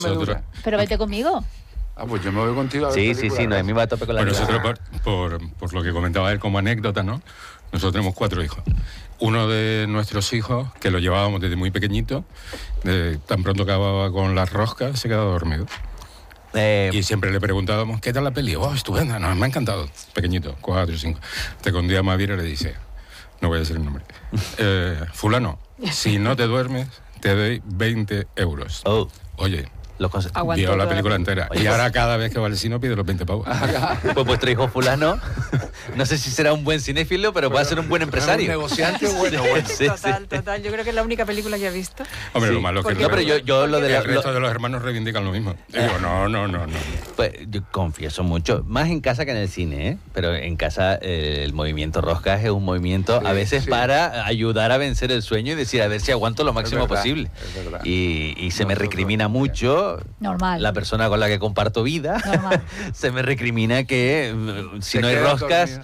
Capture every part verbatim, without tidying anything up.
Nosotros... Pero vete conmigo. Ah, pues yo me voy contigo a ver Sí, sí, sí, no, a mí me va a tope con la Bueno, película. nosotros, por, por, por lo que comentaba él como anécdota, ¿no? Nosotros tenemos cuatro hijos. Uno de nuestros hijos, que lo llevábamos desde muy pequeñito, de, tan pronto acababa con las roscas, se quedaba dormido. Eh, Y siempre le preguntábamos, ¿qué tal la peli? Oh, estupenda, no, me ha encantado. Pequeñito, cuatro, cinco. Hasta que un día Mavira le dice, no voy a decir el nombre, eh, fulano, si no te duermes, te doy veinte euros. oh, Oye, los conse- Aguantó vio la toda película la- entera. Oye, Y pues- ahora cada vez que va al cine pide los veinte pavos. Pues vuestro hijo fulano, no sé si será un buen cinéfilo, pero puede ser un buen empresario. Un negociante bueno, bueno. Sí, sí. Total, total. Yo creo que es la única película que he visto. Hombre, Sí. lo malo es que Porque- No, pero yo, yo lo de la, el resto lo- de los hermanos reivindican lo mismo. Y digo, no, no, no, no. pues, yo confieso mucho, más en casa que en el cine, ¿eh? Pero en casa eh, el movimiento roscas es un movimiento Sí, a veces sí. para ayudar a vencer el sueño y decir a ver si aguanto lo máximo verdad, posible. es verdad. Y, y se me Nosotros recrimina también. mucho Normal. la persona con la que comparto vida. Normal. Se me recrimina que eh, si Se no hay queda roscas,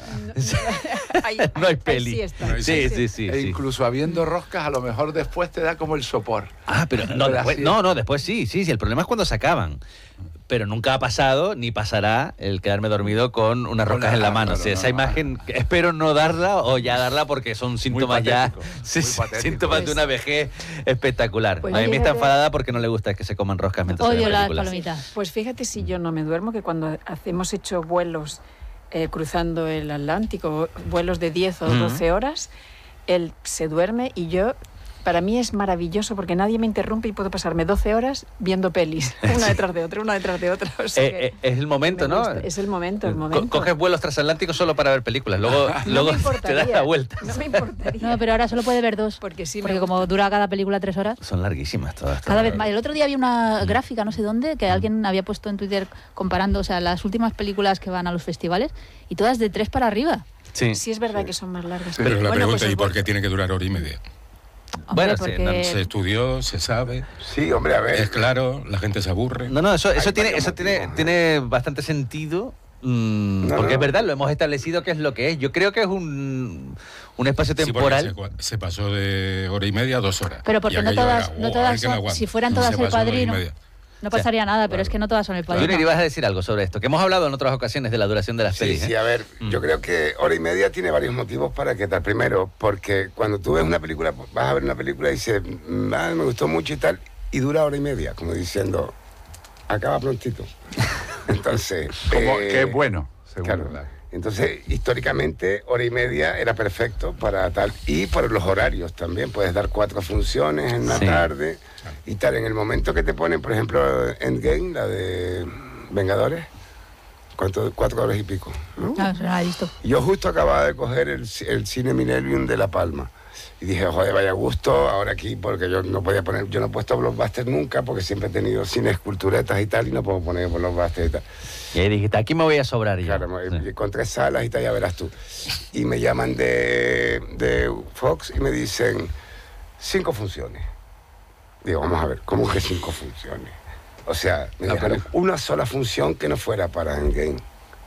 Ahí- no hay ahí peli. sí está. No hay Sí, sí. sí, sí. E sí. incluso habiendo roscas, a lo mejor después te da como el sopor. Ah, pero no, Pero después, así no, es. no, después sí, sí, sí. El problema es cuando se acaban. Pero nunca ha pasado ni pasará el quedarme dormido con unas Con roscas la- en la ah, mano. claro, o sea, no, esa no. imagen, espero no darla o ya darla porque son síntomas ya. patético, Sí, muy sí, patético. síntomas de Pues- una vejez espectacular. Pues a mí yo me está fíjate- enfadada porque no le gusta que se coman roscas mientras se Odio ven las películas. palomitas. Pues fíjate si yo no me duermo, que cuando hacemos hecho vuelos eh, cruzando el Atlántico, vuelos de diez o Ujú. doce horas, él se duerme y yo... Para mí es maravilloso porque nadie me interrumpe y puedo pasarme doce horas viendo pelis, una detrás de otra, una detrás de otra. O sea Eh, que eh, es el momento, me ¿no? gusta. Es el momento, el Co- momento. Coges vuelos transatlánticos solo para ver películas, luego, No luego me te das importaría, la vuelta. No me importaría. No, pero ahora solo puede ver dos. Porque sí me Porque gusta. como dura cada película tres horas, Son larguísimas todas. cada todas. vez más. El otro día había una gráfica, no sé dónde, que alguien había puesto en Twitter comparando, o sea, las últimas películas que van a los festivales y todas de tres para arriba. Sí. Sí es verdad que son más largas. Pero la Bueno, pregunta, pues ¿y os por voy- qué tiene que durar hora y media? Hombre, Bueno, sí, porque... no Se estudió, se sabe, Sí, hombre, a es claro, la gente se aburre. No, no, eso, eso Hay tiene, varios eso tiene, motivos, ¿eh? tiene bastante sentido. mm, No, porque no. es verdad, lo hemos establecido que es lo que es. Yo creo que es un, un espacio Sí, porque temporal. se, cua- se pasó de hora y media a dos horas. Pero Y porque no aquello todas, era, no "Oh, todas a ver quién son, aguanta". si fueran Se todas el pasó de hora y padrino, media. no pasaría nada, pero claro. es que no todas son el Junior, padrino. ibas a decir algo sobre esto, que hemos hablado en otras ocasiones de la duración de las Sí, pelis. sí, ¿eh? a ver, Mm. yo creo que hora y media tiene varios motivos para que tal. Primero, porque cuando tú ves una película, vas a ver una película y dices, "Mm, ah, me gustó mucho y tal, y dura hora y media, como diciendo, acaba prontito. Entonces, Como eh, que es bueno, según claro. la- Entonces, históricamente, hora y media era perfecto para tal. Y por los horarios también. Puedes dar cuatro funciones en la Sí. tarde y tal. En el momento que te ponen, por ejemplo, Endgame, la de Vengadores, ¿cuánto? Cuatro horas y pico, ¿no? No, eso no lo he visto. Yo justo acababa de coger el, ci- el Cine Millennium de La Palma. Y dije, joder, vaya gusto ahora aquí, porque yo no podía poner, yo no he puesto blockbuster nunca, porque siempre he tenido cines culturetas y tal, y no puedo poner blockbuster y tal. Y ahí dijiste, aquí me voy a sobrar ya. Claro, me- Sí. con tres salas y tal, ya verás tú. Y me llaman de, de Fox y me dicen, cinco funciones. Digo, vamos a ver, ¿cómo que cinco funciones? O sea, me La dejaron película. una sola función que no fuera para Endgame.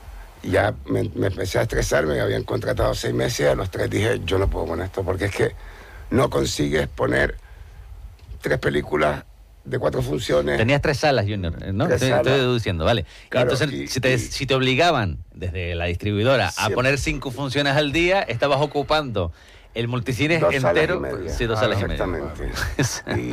Y ya me, me empecé a estresar, me habían contratado seis meses y a los tres dije, yo no puedo con esto, porque es que no consigues poner tres películas de cuatro funciones. Tenías tres salas, Junior, ¿no? Tres Estoy, estoy salas. deduciendo, vale. Y Claro, entonces, y- si, te, y- si te obligaban desde la distribuidora a Siempre. poner cinco funciones al día, estabas ocupando el multicine Dos salas entero. y media. Sí, dos Ah, salas y media. exactamente.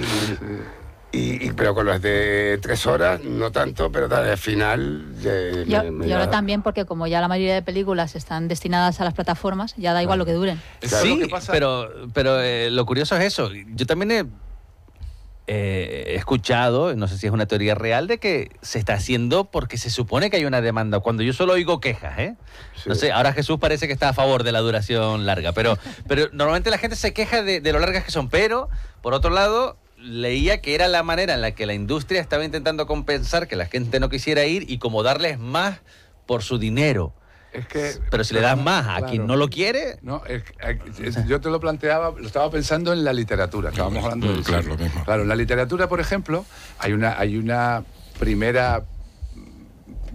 Y, y- y- pero con las de tres horas, no tanto, pero tal, al final... eh, Yo, me- me y ahora da- también porque como ya la mayoría de películas están destinadas a las plataformas, ya da igual lo que duren. Eso es Sí, lo que pasa- pero, pero eh, lo curioso es eso. Yo también he, eh, he escuchado, no sé si es una teoría real, de que se está haciendo porque se supone que hay una demanda. Cuando yo solo oigo quejas, ¿eh? Sí. No sé, ahora Jesús parece que está a favor de la duración larga, pero, pero normalmente la gente se queja de, de lo largas que son. Pero, por otro lado, leía que era la manera en la que la industria estaba intentando compensar que la gente no quisiera ir y como darles más por su dinero. Es que, Pero si le das más a claro. quien no lo quiere... No, es- es- es- yo te lo planteaba, lo estaba pensando en la literatura. Estábamos hablando Mm, del claro, cine. lo mismo. Claro, en la literatura, por ejemplo, hay una, hay una primera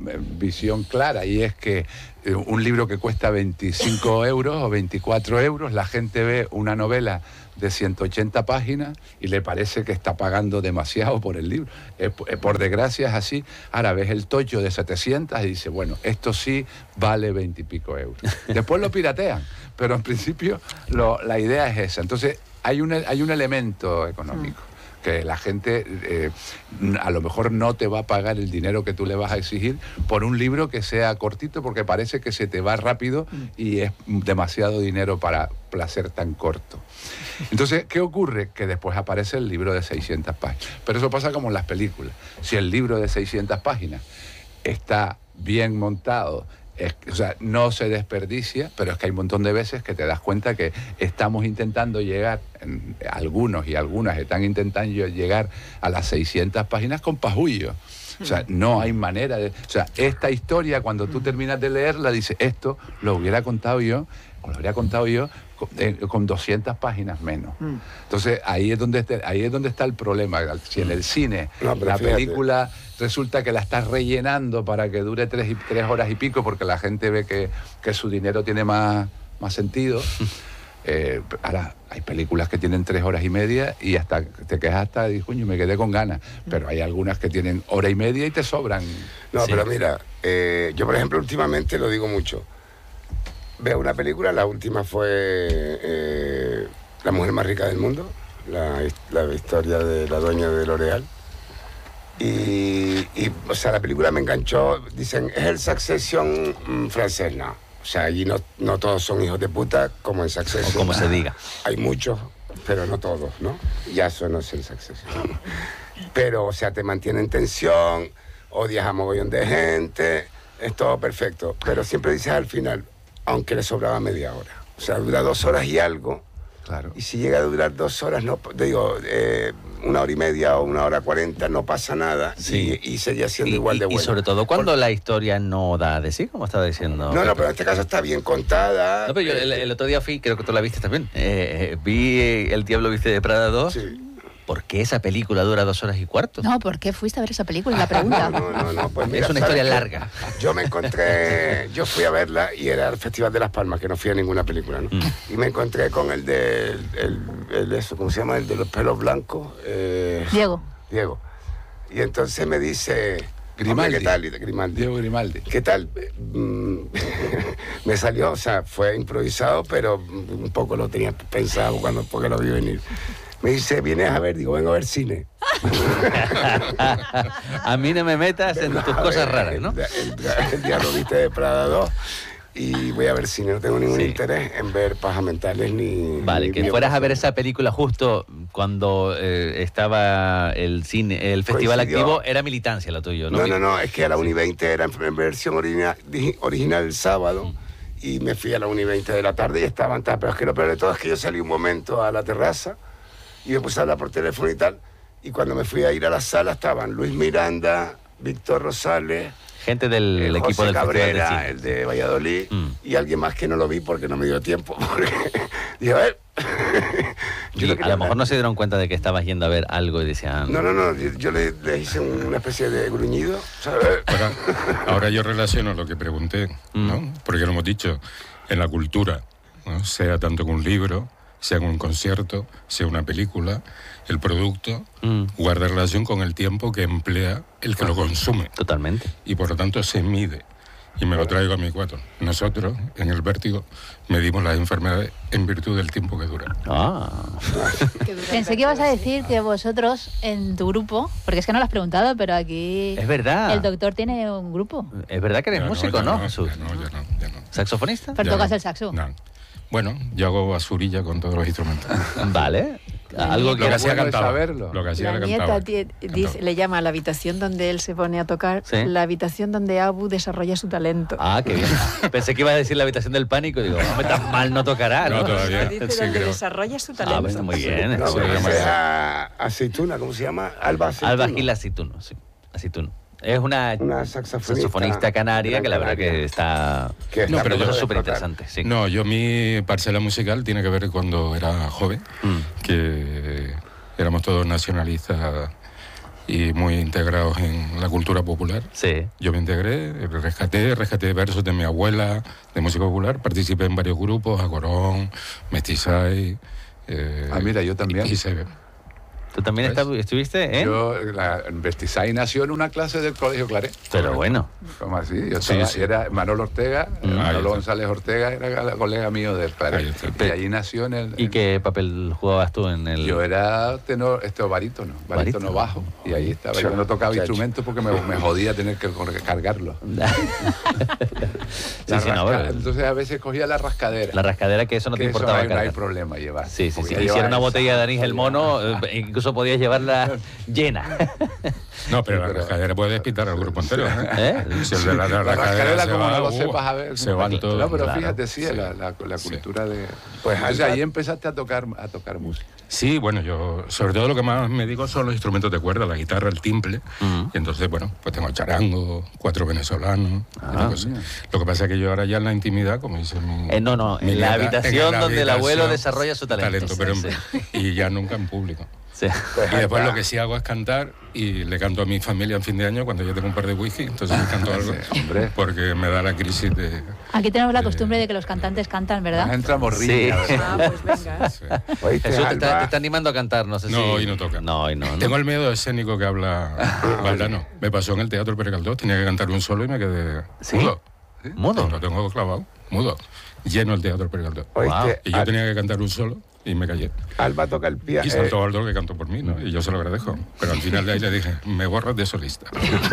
eh, visión clara, y es que eh, un libro que cuesta veinticinco euros o veinticuatro euros, la gente ve una novela de ciento ochenta páginas y le parece que está pagando demasiado por el libro. Eh, eh, por desgracia es así. Ahora ves el tocho de setecientos y dice, bueno, esto sí vale veintipico euros. Después lo piratean, pero en principio lo, la idea es esa. Entonces hay un, hay un elemento económico. Que la gente eh, a lo mejor no te va a pagar el dinero que tú le vas a exigir por un libro que sea cortito, porque parece que se te va rápido y es demasiado dinero para placer tan corto. Entonces, ¿qué ocurre? Que después aparece el libro de seiscientas páginas. Pero eso pasa como en las películas. Si el libro de seiscientas páginas está bien montado, es, o sea, no se desperdicia, pero es que hay un montón de veces que te das cuenta que estamos intentando llegar, en, algunos y algunas están intentando llegar a las seiscientas páginas con pajullo. O sea, no hay manera de... O sea, esta historia, cuando tú terminas de leerla, dices, esto lo hubiera contado yo, o lo habría contado yo con, eh, con doscientas páginas menos. Entonces, ahí es donde está, ahí es donde está el problema. Si en el cine no, la fíjate. película resulta que la estás rellenando para que dure tres, y, tres horas y pico, porque la gente ve que, que su dinero tiene más, más sentido... Eh, ahora, hay películas que tienen tres horas y media y hasta te quedas hasta y coño, me quedé con ganas. Pero hay algunas que tienen hora y media y te sobran. No, Sí. pero mira, eh, yo por ejemplo últimamente lo digo mucho. Veo una película, la última fue eh, La mujer más rica del mundo, la, la historia de la dueña de L'Oréal. Y, y, o sea, la película me enganchó. Dicen, es el Succession mm, francés, no. O sea, allí no, no todos son hijos de puta, como en Succession. O como se diga. Hay muchos, pero no todos, ¿no? Ya eso no es el Succession. Pero, o sea, te mantiene en tensión, odias a mogollón de gente, es todo perfecto. Pero siempre dices al final, aunque le sobraba media hora. O sea, dura dos horas y algo. Claro. Y si llega a durar dos horas, no, digo, eh, una hora y media o una hora cuarenta, no pasa nada. Sí. Y, y seguía siendo Y, igual de y- bueno. y sobre todo cuando Por- la historia no da de sí, como estaba diciendo. No, no, pero en este caso está bien contada. No, pero yo el, el otro día fui, creo que tú la viste también, eh, eh, vi eh, El Diablo Viste de Prada dos. Sí. ¿Por qué esa película dura dos horas y cuarto? No, ¿por qué fuiste a ver esa película? La pregunta. No, no, no, pues mira, Es una ¿sabes historia qué? larga. Yo me encontré, yo fui a verla y era el Festival de Las Palmas, que no fui a ninguna película, ¿no? Mm. Y me encontré con el de, el, el- el eso, ¿cómo se llama? El de los pelos blancos. eh, Diego. Diego. Y entonces me dice, Grimaldi. "Hombre, ¿qué tal? Y de Grimaldi. Diego Grimaldi. ¿Qué tal? Mm, me salió, o sea, fue improvisado, pero un poco lo tenía pensado cuando porque lo vi venir. Me dice, ¿vienes a ver? Digo, vengo a ver cine. A mí no me metas en tus A cosas ver, raras, ¿no? El, el, el Diablo Viste de Prada dos y voy a ver cine. No tengo ningún Sí. interés en ver pajas mentales ni... Vale, ni que fueras a ver biografías. esa película justo cuando eh, estaba el cine, el festival Coincidió. activo, era militancia lo tuyo, ¿no? No, no, no, es que a la Uni veinte era en, en versión origina- di- original el sábado y me fui a la Uni veinte de la tarde y estaban tal. Pero es que lo peor de todo es que yo salí un momento a la terraza y me puse a hablar por teléfono y tal. Y cuando me fui a ir a la sala estaban Luis Miranda, Víctor Rosales, Gente del el equipo José del Cabrera, Festival de el Cine. de Valladolid Mm. y alguien más que no lo vi porque no me dio tiempo. Porque dije, a ver, yo Y no a quería lo mejor hablar. no se dieron cuenta de que estabas yendo a ver algo y decían... No, no, no, yo, yo le, le hice una especie de gruñido, ¿sabes? Ahora, ahora yo relaciono lo que pregunté, ¿no? Porque lo hemos dicho, en la cultura, ¿no? Sea tanto con un libro, sea con un concierto, sea una película, el producto Mm, guarda relación con el tiempo que emplea el que lo consume totalmente. y por lo tanto se mide. Y me lo traigo a mi cuatro. Nosotros, en el Vértigo, medimos las enfermedades en virtud del tiempo que duran. Ah, Pensé que ibas a decir que vosotros en tu grupo, porque es que no lo has preguntado, pero aquí es verdad. el doctor tiene un grupo. Es verdad que eres Ya músico, ya ¿no, Jesús? Ya no, ya no, ya no. ¿Saxofonista? Pero Ya tocas no. el saxo. No. Bueno, yo hago basurilla con todos los instrumentos. Vale. Algo Lo que... que hacía bueno es cantaba. saberlo. Lo que hacía La era nieta cantaba. tie- Cantaba. dice- le llama a la habitación donde él se pone a tocar, Sí. la habitación donde Abu desarrolla su talento. Ah, qué bien. Pensé que iba a decir la habitación del pánico. Digo, hombre, tan mal no tocará, ¿no? No, todavía. Dice Sí, donde creo. desarrolla su Ah, talento. bueno, muy bien. No, eso pero es ese muy es bien. a aceituna, ¿cómo se llama? Alba Aceituna. Alba Gil Aceituno, sí. Aceituno. Es una, Una saxofonista, saxofonista canaria gran que la verdad canaria. que está Que No, está pero a punto yo- de súper explotar. interesante. Sí. No, yo mi parcela musical tiene que ver cuando era joven, Mm. que éramos todos nacionalistas y muy integrados en la cultura popular. Sí. Yo me integré, rescaté, rescaté versos de mi abuela de música popular, participé en varios grupos, Agorón, Mestizay. Eh, Ah, mira, yo también. Y se, ¿Tú también ¿Ves? esta- estuviste en...? Yo, la, Mestizay nació en una clase del Colegio Claret. Pero bueno. ¿Cómo así? Yo Sí, estaba- sí. Era Manolo Ortega, Mm. Manolo Ahí está. González Ortega era colega mío del Ahí Claret. está. Y allí nació en el... ¿Y en- qué papel jugabas tú en el...? Yo era tenor, esto barítono, barítono Barítono. bajo. Y ahí estaba. Yo no tocaba Chacho. instrumentos porque me, me jodía tener que cor- cargarlo. Sí, La sí, no, rasca- pero- Entonces a veces cogía la rascadera. La rascadera, que eso no te que eso importaba no hay, no hay cargar. problema llevar. Sí, sí, sí. Porque Si llevaba era una esa- botella de anís el mono, eh, incluso podías llevarla llena. No, pero Sí, la pero- rascadera puede despitar al grupo entero. ¿eh? ¿Eh? Si el de la, la La rascadera, se como va, no lo uh, sepas, a ver. se van todos. No, pero Claro. fíjate, sí, Sí. la, la, la Sí. cultura de. Pues, Entonces Alba- ahí empezaste a tocar, a tocar música. Sí, bueno, yo sobre todo lo que más me digo son los instrumentos de cuerda, la guitarra, el timple. Mm. Y entonces, bueno, pues tengo el charango, cuatro venezolanos. Ah, una cosa. mira. Lo que pasa es que yo ahora ya en la intimidad, como dice mi... Eh, no, no, mi en la nieta, habitación la donde el abuelo habitación, desarrolla su talento. pero Sí, Y ya nunca en público. Sí. Pues, Y después Alba, lo que sí hago es cantar y le canto a mi familia en fin de año cuando yo tengo un par de whisky, entonces les canto algo. Sí, hombre. Porque me da la crisis de... Aquí tenemos la Eh, costumbre de que los cantantes cantan, Nos ¿verdad? entra morrilla. Sí. ¿verdad? Ah, pues venga. sí. ¿Oíste, Jesús te está, Alba? te está animando a cantar, no sé si... No, hoy no toca. No, hoy no. ¿no? Tengo el miedo escénico que habla Valdano. Me pasó en el Teatro Pere Galdós, tenía que cantar un solo y me quedé ¿Sí? mudo. ¿Mudo? Lo tengo clavado, mudo. Lleno el Teatro Pere Galdós. ¿Oíste? Wow. Y yo Al- tenía que cantar un solo y me callé. Alba toca el piano. Y saltó Aldo que cantó por mí, ¿no? Y yo se lo agradezco. Pero al final de ahí le dije, me borras de solista.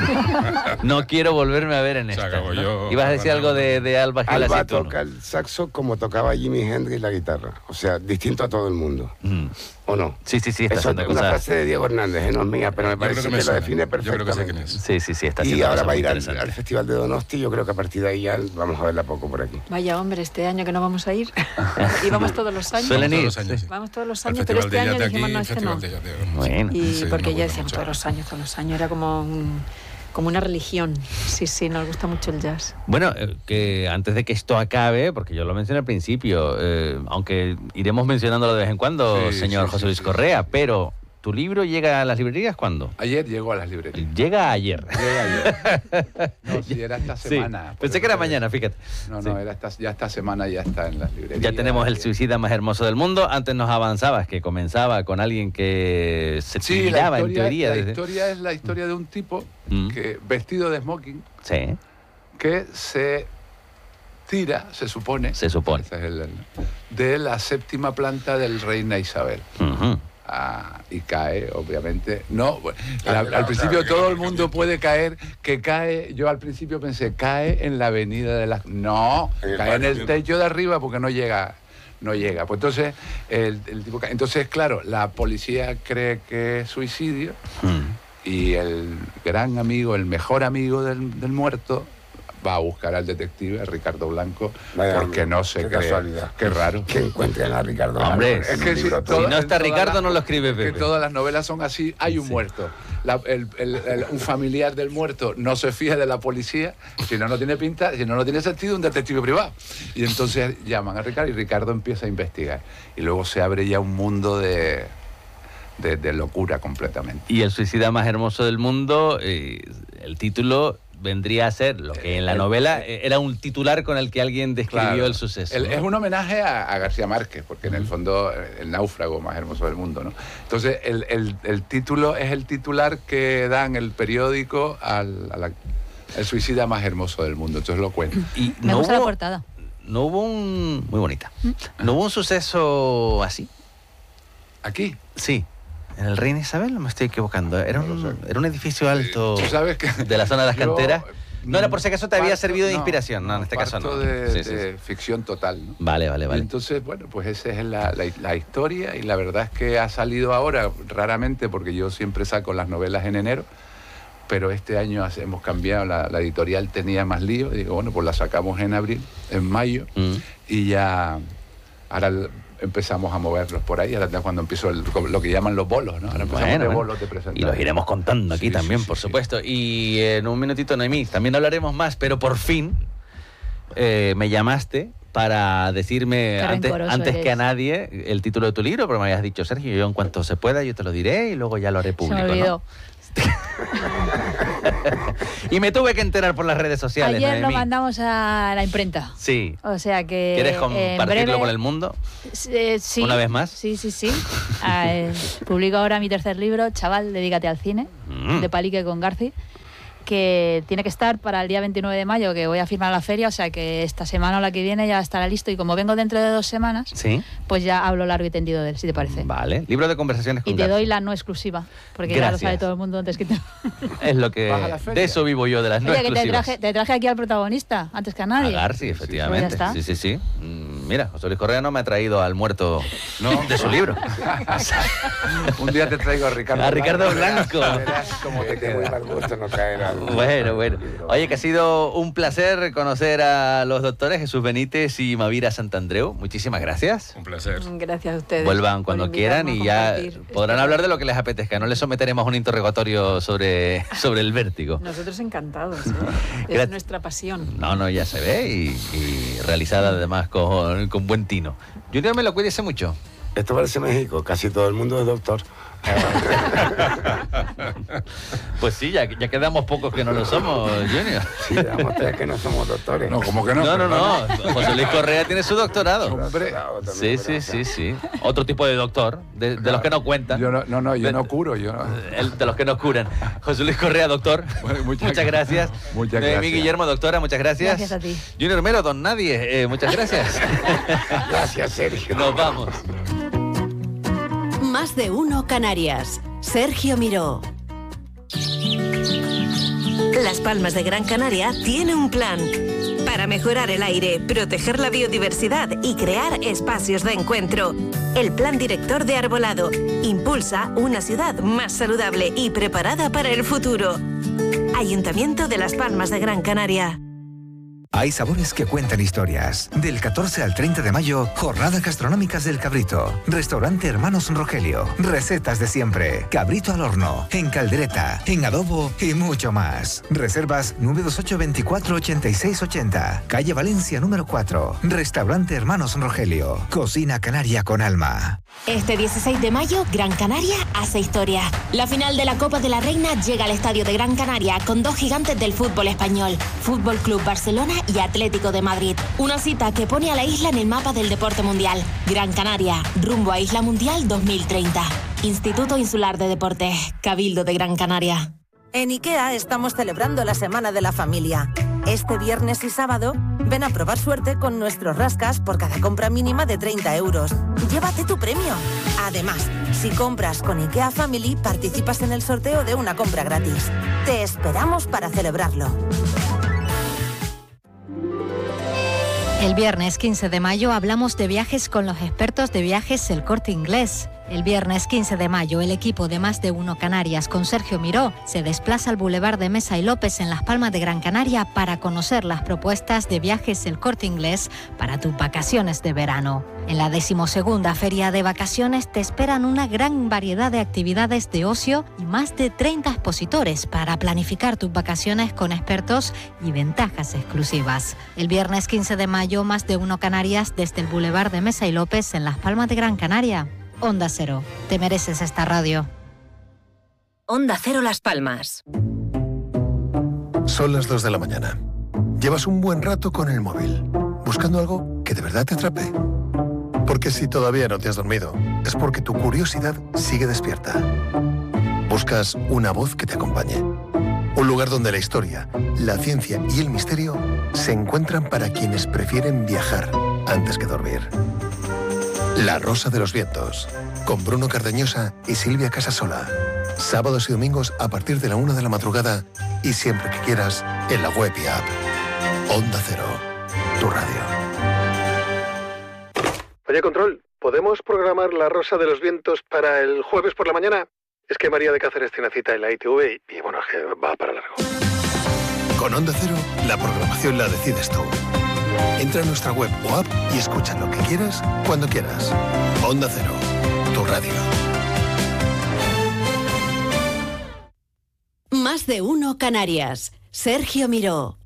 No quiero volverme a ver en Se esta. acabó ¿no? yo. Ibas a decir algo de, de Alba Gil Alba Aceituno. toca el saxo como tocaba Jimi Hendrix la guitarra. O sea, distinto a todo el mundo. Mm. ¿O no? Sí, sí, sí, está Eso es haciendo una cosas... frase de Diego Hernández, eh, no es mía, pero me Yo creo parece que que, me lo suena. define Yo creo que sé quién perfectamente. es. Sí, sí, sí, está Y haciendo ahora cosas va a muy ir al, interesantes. al Festival de Donosti, yo creo que a partir de ahí ya vamos a verla poco por aquí. Vaya hombre, este año que no vamos a ir. Y vamos todos los años. Suelen Todos ir, los años, sí. sí. Vamos todos los Al años, pero Festival este de año Yate dijimos aquí, no, este Festival no. de Yate. Bueno. Y Sí, porque me ya gusta decíamos mucho. todos los años, todos los años, era como, un- como una religión. Sí, sí, nos gusta mucho el jazz. Bueno, eh, que antes de que esto acabe, porque yo lo mencioné al principio, eh, aunque iremos mencionándolo de vez en cuando, Sí, señor sí, José sí, Luis sí. Correa, pero ¿tu libro llega a las librerías cuándo? Ayer llegó a las librerías. Llega ayer. Llega ayer. No, sí, era esta Sí, semana. por pensé que era eso te- mañana, fíjate. No, Sí. no, era esta, ya esta semana ya está en las librerías. Ya tenemos el Y- suicida más hermoso del mundo. Antes nos avanzabas que comenzaba con alguien que se Sí, la tiraba en historia, teoría. la desde- historia es la historia de un tipo Mm. que vestido de smoking Sí, que se tira, se supone, se supone. ese es el- de la séptima planta del Reina Isabel. Ujú. Ah, y cae, obviamente. No, bueno, Ah, la- claro, al principio claro, todo claro, el mundo puede caer, que cae, yo al principio pensé, cae en la avenida de las... No, En el cae en el patio. techo de arriba porque no llega, no llega. Pues entonces, el, el tipo cae. Entonces, claro, la policía cree que es suicidio Mm. y el gran amigo, el mejor amigo del, del muerto, va a buscar al detective, a Ricardo Blanco, Vaya, porque no se qué cree. casualidad. Qué raro. Que encuentren a Ricardo Hombre, Blanco en Es un que si, libro todas- Si no todo. está en todas Ricardo, las- no lo escribe es que Pepe. todas las novelas son así, hay un Sí. muerto. La- el- el- el- un familiar del muerto no se fía de la policía, si no, no tiene pinta, si no, no tiene sentido un detective privado. Y entonces llaman a Ricardo y Ricardo empieza a investigar. Y luego se abre ya un mundo de, de, de locura completamente. Y el suicida más hermoso del mundo, eh, el título vendría a ser lo que en la El- novela eh, era un titular con el que alguien describió Claro. el suceso. El- ¿no? Es un homenaje a, a García Márquez, porque en el fondo eh, el náufrago más hermoso del mundo, ¿no? Entonces el, el- el título es el titular que dan el periódico al, a la- el suicida más hermoso del mundo. Entonces lo cuento. Y Me no gusta la hubo, portada. no hubo un... Muy bonita. ¿No hubo un suceso así? Aquí. Sí. ¿En el Reina Isabel o me estoy equivocando? Era No lo un, sé. era un edificio alto Tú sabes que de la zona de las yo, canteras. No era mm, por si acaso te había parto- servido de inspiración. No, en este caso parto no. de, Sí, sí, de ficción total, ¿no? Vale, vale, Y vale. entonces, bueno, pues esa es la, la- la historia y la verdad es que ha salido ahora, raramente, porque yo siempre saco las novelas en enero, pero este año hace- hemos cambiado, la, la editorial tenía más lío, y digo, bueno, pues la sacamos en abril, en mayo, Mm. y ya ahora el- empezamos a moverlos por ahí, ahora es cuando empiezo el- lo que llaman los bolos, ¿no? Ahora empezamos Bueno, de bueno. bolos de presentar. Y los iremos contando aquí Sí, también, sí, sí, por sí. supuesto. Y en un minutito, Noemí, también hablaremos más, pero por fin eh, me llamaste para decirme Qué antes, rencoroso antes que a eres. nadie el título de tu libro, pero me habías dicho, Sergio, yo en cuanto se pueda yo te lo diré y luego ya lo haré Se público. me ¿no? olvidó. Y me tuve que enterar por las redes sociales. Ayer Noemí. lo mandamos a la imprenta. Sí. O sea que... ¿Quieres en compartirlo breve- con el mundo? Eh, sí. ¿Una vez más? Sí, sí, sí. Ah, eh, publico ahora mi tercer libro, Chaval, dedícate al cine, Mm. de Palique con Garci, que tiene que estar para el día veintinueve de mayo, que voy a firmar a la feria, o sea que esta semana o la que viene ya estará listo. Y como vengo dentro de dos semanas, Sí. pues ya hablo largo y tendido de él, si te parece. Vale. Libro de conversaciones con Y te Garci. doy la no exclusiva, porque ya lo Gracias. sabe todo el mundo antes que te... Es lo que... ¿Vas a la feria? De eso vivo yo, de las no Oye, que te exclusivas. traje, te traje aquí al protagonista, antes que a nadie. A Garci, efectivamente. Pues ya está. Sí, sí, sí. Mm, Mira, José Luis Correa no me ha traído al muerto No. de su libro. Un día te traigo a Ricardo A Ricardo Verás- Blanco. verás cómo te Es de muy queda. mal gusto no caer al... Bueno, bueno. Oye, que ha sido un placer conocer a los doctores Jesús Benítez y Mavira Santandreu. Muchísimas gracias. Un placer. Gracias a ustedes. Vuelvan por cuando quieran invitarnos y a ya compartir podrán este hablar de rato. lo que les apetezca. No les someteremos a un interrogatorio sobre, sobre el vértigo. Nosotros encantados, ¿eh? Gracias. Es nuestra pasión. No, no, ya se ve y, y realizada además con, con buen tino. Junior, me lo cuídese mucho. Esto parece México, casi todo el mundo es doctor. Pues sí, ya, ya quedamos pocos que no lo somos, Junior. Sí, damos tres que no somos doctores. No, como que no. No, no, perdona. no. José Luis Correa tiene su doctorado. Hombre, Sí, sí, sí, sí. Otro tipo de doctor, de, de los que no cuentan. Yo no, no, no, yo De- no curo, yo no. El- de los que nos curan. José Luis Correa, doctor. Bueno, muchas muchas gracias. Muchas Noemí gracias. Guillermo, doctora, muchas gracias. Gracias a ti. Junior Mero, don Nadie, eh, muchas gracias. Gracias, Sergio. Nos vamos. Más de uno Canarias. Sergio Miró. Las Palmas de Gran Canaria tiene un plan para mejorar el aire, proteger la biodiversidad y crear espacios de encuentro. El Plan Director de Arbolado impulsa una ciudad más saludable y preparada para el futuro. Ayuntamiento de Las Palmas de Gran Canaria. Hay sabores que cuentan historias. Del catorce al treinta de mayo, jornadas gastronómicas del Cabrito. Restaurante Hermanos Rogelio. Recetas de siempre. Cabrito al horno, en caldereta, en adobo y mucho más. Reservas nueve dos ocho, veinticuatro, ochenta y seis ochenta. Calle Valencia número cuatro. Restaurante Hermanos Rogelio. Cocina canaria con alma. Este dieciséis de mayo, Gran Canaria hace historia. La final de la Copa de la Reina llega al Estadio de Gran Canaria con dos gigantes del fútbol español, Fútbol Club Barcelona y Atlético de Madrid. Una cita que pone a la isla en el mapa del deporte mundial. Gran Canaria, rumbo a Isla Mundial dos mil treinta. Instituto Insular de Deportes, Cabildo de Gran Canaria. En IKEA estamos celebrando la Semana de la Familia. Este viernes y sábado, ven a probar suerte con nuestros rascas por cada compra mínima de treinta euros. Llévate tu premio. Además, si compras con IKEA Family, participas en el sorteo de una compra gratis. Te esperamos para celebrarlo. El viernes quince de mayo hablamos de viajes con los expertos de viajes El Corte Inglés. El viernes quince de mayo, el equipo de Más de Uno Canarias con Sergio Miró se desplaza al Boulevard de Mesa y López en Las Palmas de Gran Canaria para conocer las propuestas de viajes El Corte Inglés para tus vacaciones de verano. En la decimosegunda Feria de Vacaciones te esperan una gran variedad de actividades de ocio y más de treinta expositores para planificar tus vacaciones con expertos y ventajas exclusivas. El viernes quince de mayo, Más de Uno Canarias desde el Boulevard de Mesa y López en Las Palmas de Gran Canaria. Onda Cero, te mereces esta radio. Onda Cero Las Palmas. Son las dos de la mañana. Llevas un buen rato con el móvil, buscando algo que de verdad te atrape. Porque si todavía no te has dormido, es porque tu curiosidad sigue despierta. Buscas una voz que te acompañe. Un lugar donde la historia, la ciencia y el misterio se encuentran para quienes prefieren viajar antes que dormir. La Rosa de los Vientos, con Bruno Cardeñosa y Silvia Casasola. Sábados y domingos a partir de la una de la madrugada y siempre que quieras en la web y app. Onda Cero, tu radio. Oye, Control, ¿podemos programar La Rosa de los Vientos para el jueves por la mañana? Es que María de Cáceres tiene cita en la I T V y, y bueno, es que va para largo. Con Onda Cero, la programación la decides tú. Entra en nuestra web o app y escucha lo que quieras, cuando quieras. Onda Cero, tu radio. Más de Uno Canarias. Sergio Miró.